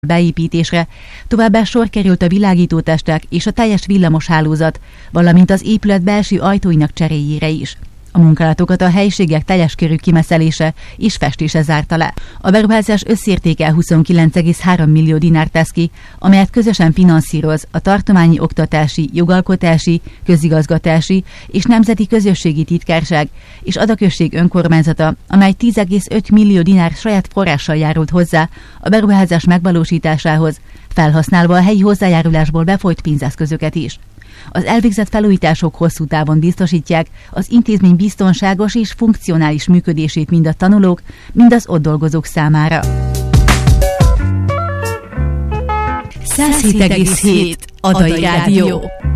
beépítésre, továbbá sor került a világítótestek és a teljes villamoshálózat, valamint az épület belső ajtóinak cseréjére is. A munkálatokat a helyiségek teljes körű kimeszelése és festése zárta le. A beruházás összértéke 29,3 millió dinár tesz ki, amelyet közösen finanszíroz a tartományi oktatási, jogalkotási, közigazgatási és nemzeti közösségi titkárság és Adaközség önkormányzata, amely 10,5 millió dinár saját forrással járult hozzá a beruházás megvalósításához, felhasználva a helyi hozzájárulásból befolyt pénzeszközöket is. Az elvégzett felújítások hosszú távon biztosítják az intézmény biztonságos és funkcionális működését mind a tanulók, mind az ott dolgozók számára. 107,7 Adai Rádió.